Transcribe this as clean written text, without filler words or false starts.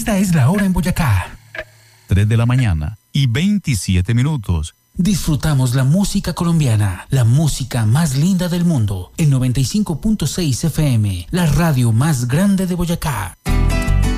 Esta es la hora en Boyacá. 3 de la mañana y 27 minutos. Disfrutamos la música colombiana, la música más linda del mundo. El 95.6 FM, la radio más grande de Boyacá.